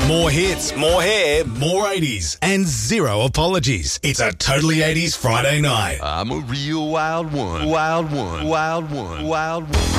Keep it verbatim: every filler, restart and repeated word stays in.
More hits, more hair, more eighties, and zero apologies. It's a Totally eighties Friday night. I'm a real wild one. Wild one. Wild one. Wild one.